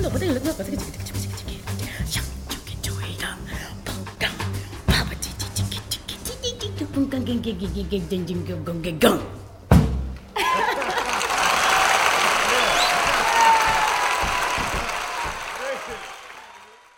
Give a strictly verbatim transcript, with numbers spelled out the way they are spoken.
个不对，那个这个这个这个这个这个这个，想就给就一样，砰砰，啪啪叽叽叽叽叽叽叽叽，砰砰叽叽叽叽叽叽叽叽叽叽。